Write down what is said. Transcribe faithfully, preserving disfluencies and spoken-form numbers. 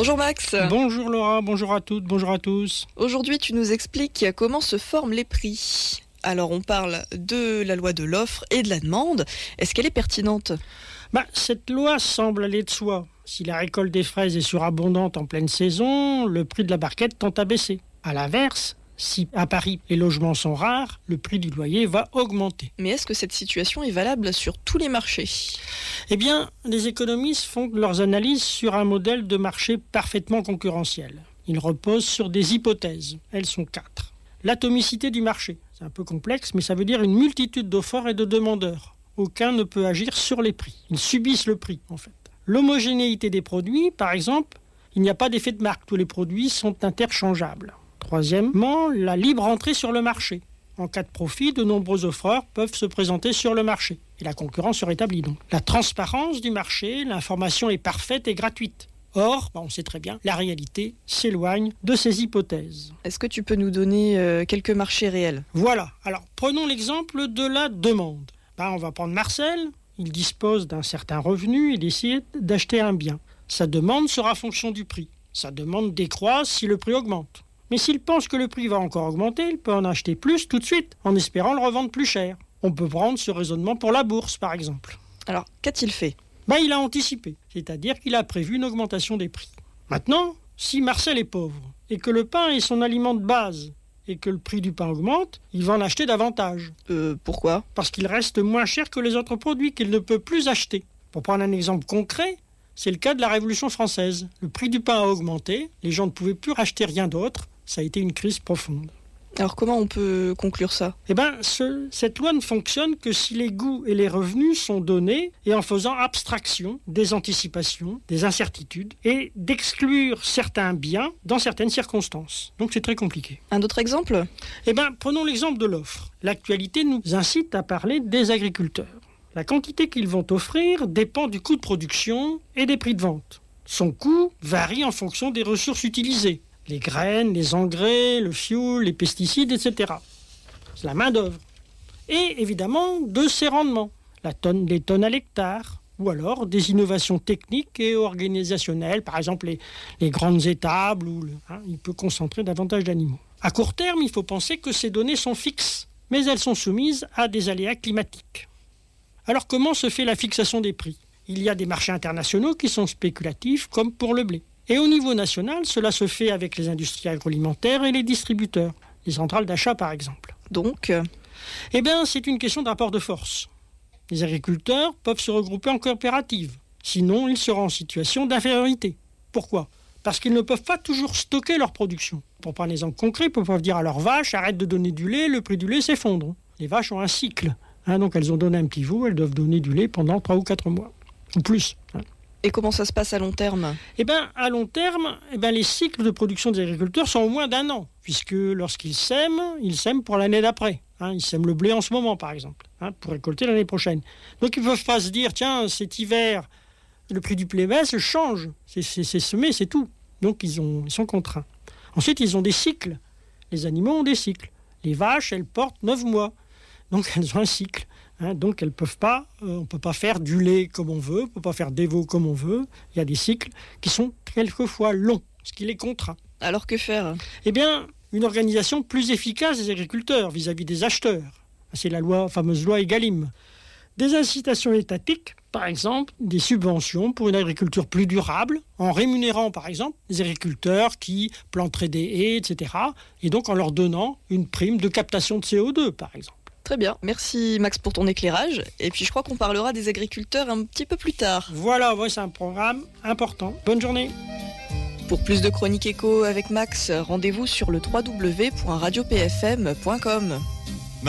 Bonjour Max. Bonjour Laura, bonjour à toutes, bonjour à tous. Aujourd'hui, tu nous expliques comment se forment les prix. Alors, on parle de la loi de l'offre et de la demande. Est-ce qu'elle est pertinente ? Bah, cette loi semble aller de soi. Si la récolte des fraises est surabondante en pleine saison, le prix de la barquette tend à baisser. À l'inverse, si à Paris les logements sont rares, le prix du loyer va augmenter. Mais est-ce que cette situation est valable sur tous les marchés ? Eh bien, les économistes font leurs analyses sur un modèle de marché parfaitement concurrentiel. Ils reposent sur des hypothèses. Elles sont quatre. L'atomicité du marché. C'est un peu complexe, mais ça veut dire une multitude d'offres et de demandeurs. Aucun ne peut agir sur les prix. Ils subissent le prix, en fait. L'homogénéité des produits, par exemple, il n'y a pas d'effet de marque. Tous les produits sont interchangeables. Troisièmement, la libre entrée sur le marché. En cas de profit, de nombreux offreurs peuvent se présenter sur le marché. Et la concurrence se rétablit donc. La transparence du marché, l'information est parfaite et gratuite. Or, on sait très bien, la réalité s'éloigne de ces hypothèses. Est-ce que tu peux nous donner euh, quelques marchés réels ? Voilà. Alors, prenons l'exemple de la demande. Ben, on va prendre Marcel. Il dispose d'un certain revenu et décide d'acheter un bien. Sa demande sera fonction du prix. Sa demande décroît si le prix augmente. Mais s'il pense que le prix va encore augmenter, il peut en acheter plus tout de suite, en espérant le revendre plus cher. On peut prendre ce raisonnement pour la bourse, par exemple. Alors, qu'a-t-il fait ? Ben, il a anticipé, c'est-à-dire qu'il a prévu une augmentation des prix. Maintenant, si Marcel est pauvre, et que le pain est son aliment de base, et que le prix du pain augmente, il va en acheter davantage. Euh, pourquoi ? Parce qu'il reste moins cher que les autres produits qu'il ne peut plus acheter. Pour prendre un exemple concret, c'est le cas de la Révolution française. Le prix du pain a augmenté, les gens ne pouvaient plus racheter rien d'autre, ça a été une crise profonde. Alors comment on peut conclure ça ? Eh bien, ce, cette loi ne fonctionne que si les goûts et les revenus sont donnés et en faisant abstraction des anticipations, des incertitudes et d'exclure certains biens dans certaines circonstances. Donc c'est très compliqué. Un autre exemple ? Eh bien, prenons l'exemple de l'offre. L'actualité nous incite à parler des agriculteurs. La quantité qu'ils vont offrir dépend du coût de production et des prix de vente. Son coût varie en fonction des ressources utilisées. Les graines, les engrais, le fioul, les pesticides, et cetera. C'est la main-d'œuvre. Et évidemment, de ses rendements, la tonne, les tonnes à l'hectare, ou alors des innovations techniques et organisationnelles, par exemple les, les grandes étables, où le, hein, il peut concentrer davantage d'animaux. À court terme, il faut penser que ces données sont fixes, mais elles sont soumises à des aléas climatiques. Alors comment se fait la fixation des prix ? Il y a des marchés internationaux qui sont spéculatifs, comme pour le blé. Et au niveau national, cela se fait avec les industries agroalimentaires et les distributeurs, les centrales d'achat par exemple. Donc euh... Eh bien, c'est une question de rapport de force. Les agriculteurs peuvent se regrouper en coopératives, sinon ils seront en situation d'infériorité. Pourquoi ? Parce qu'ils ne peuvent pas toujours stocker leur production. Pour prendre un exemple concret, ils peuvent dire à leurs vaches, arrête de donner du lait, le prix du lait s'effondre. Les vaches ont un cycle, hein, donc elles ont donné un petit veau, elles doivent donner du lait pendant trois ou quatre mois, ou plus. Hein. Et comment ça se passe à long terme ? Eh bien, à long terme, eh ben, les cycles de production des agriculteurs sont au moins d'un an, puisque lorsqu'ils sèment, ils sèment pour l'année d'après. Hein, ils sèment le blé en ce moment, par exemple, hein, pour récolter l'année prochaine. Donc, ils ne peuvent pas se dire, tiens, cet hiver, le prix du blé baisse, change. C'est, c'est, c'est semé, c'est tout. Donc, ils, ont, ils sont contraints. Ensuite, ils ont des cycles. Les animaux ont des cycles. Les vaches, elles portent neuf mois. Donc, elles ont un cycle. Hein, donc, elles peuvent pas, euh, on ne peut pas faire du lait comme on veut, on ne peut pas faire des veaux comme on veut. Il y a des cycles qui sont quelquefois longs, ce qui les contraint. Alors, que faire ? Eh bien, une organisation plus efficace des agriculteurs vis-à-vis des acheteurs. C'est la loi, fameuse loi Egalim. Des incitations étatiques, par exemple, des subventions pour une agriculture plus durable, en rémunérant, par exemple, les agriculteurs qui planteraient des haies, et cetera. Et donc en leur donnant une prime de captation de C O deux, par exemple. Très bien, merci Max pour ton éclairage. Et puis je crois qu'on parlera des agriculteurs un petit peu plus tard. Voilà, ouais, c'est un programme important. Bonne journée. Pour plus de chroniques éco avec Max, rendez-vous sur le w w w point radio p f m point com.